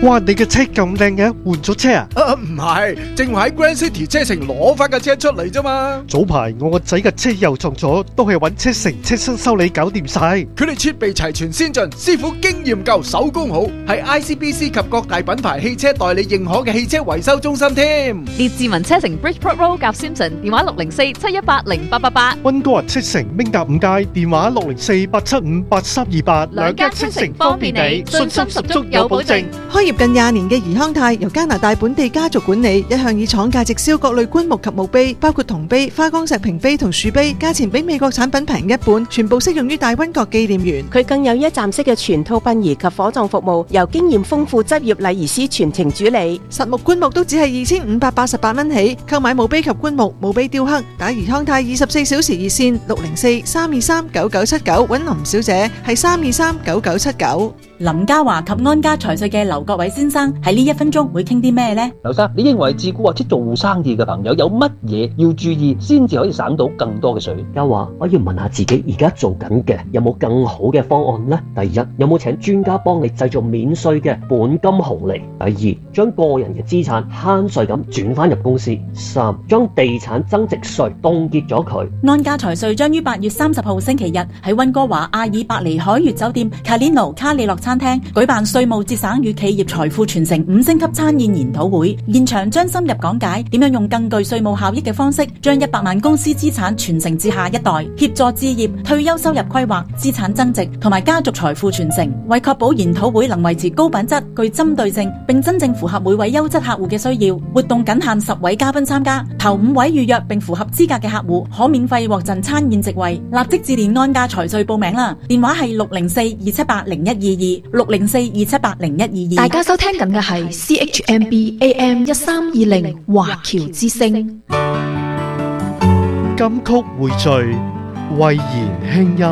哇，你嘅車咁靚嘅，換咗車啊？ 唔係，正話喺 Grand City 車城攞翻架車出嚟啫嘛。 早排我個仔嘅車又撞咗，都係揾車城車身修理搞掂晒。 佢哋設備齊全先進，師傅經驗夠，手工好，係 ICBC 及各大品牌汽車代理認可嘅汽車維修中心添。 列治文車城 Bridgeport Road 夾 Simpson， 電話604-718-0888。 溫哥華車城明達5街，電話604-875-8328。 兩間車城方便你，信心十足有保證。 開業近20年嘅怡康泰由加拿大本地家族管理，一向以廠價直銷各類棺木及墓碑，包括銅碑、花崗石屏碑同樹碑，價錢比美國產品平一半，全部適用於大溫國紀念園。 佢更有一站式嘅全套殯儀及火葬服務，由經驗豐富執業禮儀師全程主理。 實木棺木都只係2588蚊起，購買墓碑及棺木、墓碑雕刻，打怡康泰24小時熱線604-323-9979，揾林小姐係323-9979。 林家華及安家財稅嘅劉國偉先生喺呢1分鐘會傾啲咩呢？ 劉生，你認為自雇或者做生意嘅朋友有乜嘢要注意，先至可以省到更多嘅稅？ 家華，我要問下自己而家做緊嘅有冇更好嘅方案呢？第一，有冇請專家幫你製造免稅嘅本金紅利？第二，將個人嘅資產慳稅咁轉翻入公司。三，將地產增值稅凍結咗佢。 安家財稅將於8月30號星期日喺溫哥華阿爾伯尼海悅酒店卡列諾卡里諾餐廳舉辦稅務節省與企業財富傳承5星級餐宴研討會，現場將深入講解點樣用更具稅務效益嘅方式，將100萬公司資產傳承至下一代，協助置業、退休收入規劃、資產增值同埋家族財富傳承。為確保研討會能維持高品質、具針對性，並真正符合每位優質客戶嘅需要，活動僅限10位嘉賓參加，頭5位預約並符合資格嘅客戶可免費獲贈餐宴席位。立即致電安家財稅報名啦，電話係604-278-0122，604-278-0122。 大家收聽緊嘅係 CHMB AM 1320華僑之聲。 金曲匯聚，慧言輕音。